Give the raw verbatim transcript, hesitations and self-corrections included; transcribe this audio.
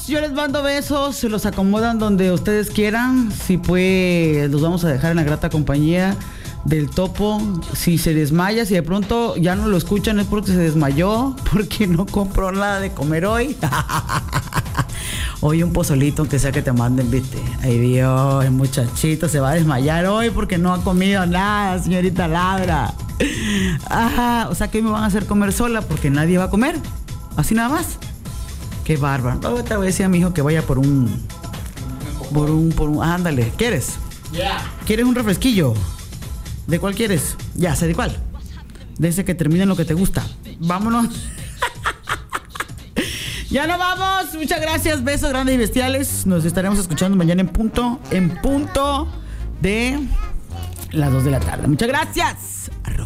amigos, yo les mando besos, se los acomodan donde ustedes quieran. Si pues los vamos a dejar en la grata compañía del Topo. Si se desmaya, si de pronto ya no lo escuchan, es porque se desmayó, porque no compró nada de comer hoy. Hoy un pozolito, aunque sea que te manden, viste. Ay Dios, el muchachito se va a desmayar hoy porque no ha comido nada, señorita Laura. Ajá, o sea que hoy me van a hacer comer sola porque nadie va a comer. Así nada más. Qué bárbaro. Luego te voy a decir a mi hijo que vaya por un... Por un... Por un ándale, ¿quieres? Yeah. ¿Quieres un refresquillo? ¿De cuál quieres? Ya, sé de cuál. De ese que termina en lo que te gusta. Vámonos. Ya nos vamos. Muchas gracias. Besos grandes y bestiales. Nos estaremos escuchando mañana en punto. En punto de las dos de la tarde. Muchas gracias.